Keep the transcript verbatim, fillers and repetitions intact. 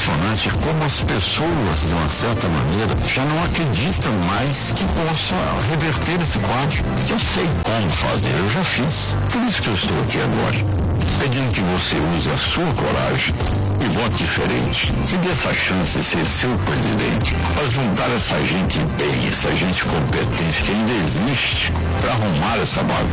impressionante como as pessoas, de uma certa maneira, já não acreditam mais que possa reverter esse quadro. Eu sei como fazer, eu já fiz. Por isso que eu estou aqui agora, pedindo que você use a sua coragem e vote diferente. E dê essa chance de ser seu presidente, para juntar essa gente bem, essa gente competente que ainda existe, para arrumar essa bagunça.